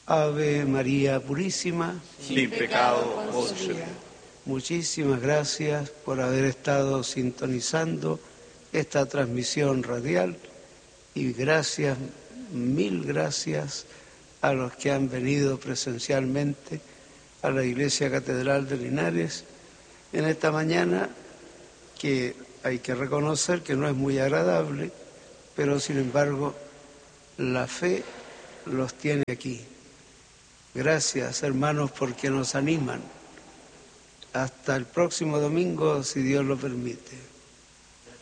Ave María Purísima, sin pecado concebida. Muchísimas gracias por haber estado sintonizando esta transmisión radial y gracias, mil gracias a los que han venido presencialmente a la Iglesia Catedral de Linares en esta mañana, que hay que reconocer que no es muy agradable, pero sin embargo la fe los tiene aquí. Gracias, hermanos, porque nos animan. Hasta el próximo domingo, si Dios lo permite.